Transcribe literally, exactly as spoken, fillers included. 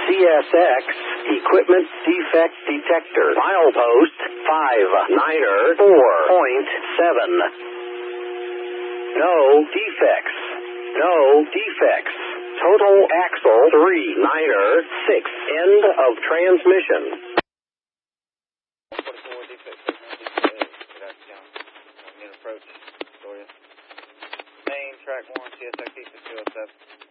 C S X, equipment defect detector. Milepost five niner four point seven. No defects. No defects. Total axle three niner six. End of transmission. forty-four defect signal. Get out down. Mid approach. Main track one, C S X two oh seven.